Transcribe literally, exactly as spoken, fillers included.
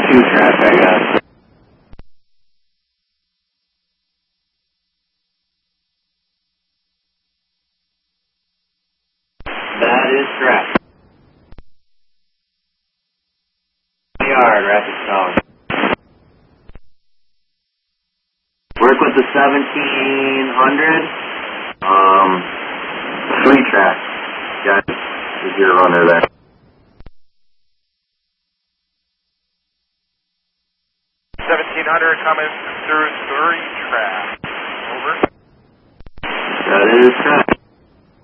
two track, I guess. That is correct. Yard, Rapid Stone. Work with the seventeen hundred. Um, three track. Got is your runner there. seventeen hundred coming through three track. Over. That is correct.